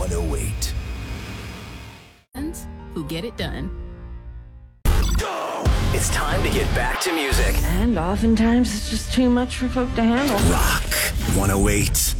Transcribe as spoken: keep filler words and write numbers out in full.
one oh eight. Who get it done. It's time to get back to music. And oftentimes it's just too much for folk to handle. Rock one oh eight.